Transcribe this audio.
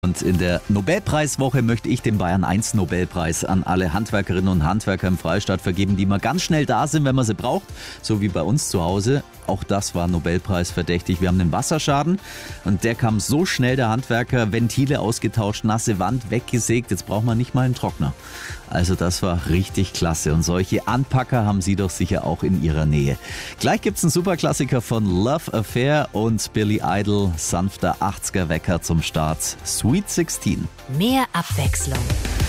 Und in der Nobelpreiswoche möchte ich den Bayern 1 Nobelpreis an alle Handwerkerinnen und Handwerker im Freistaat vergeben, die mal ganz schnell da sind, wenn man sie braucht, so wie bei uns zu Hause. Auch das war Nobelpreis verdächtig. Wir haben einen Wasserschaden und der kam so schnell, der Handwerker, Ventile ausgetauscht, nasse Wand weggesägt, jetzt braucht man nicht mal einen Trockner. Also das war richtig klasse und solche Anpacker haben Sie doch sicher auch in Ihrer Nähe. Gleich gibt's einen Superklassiker von Love Affair und Billy Idol, sanfter 80er Wecker zum Start, Sweet 16. Mehr Abwechslung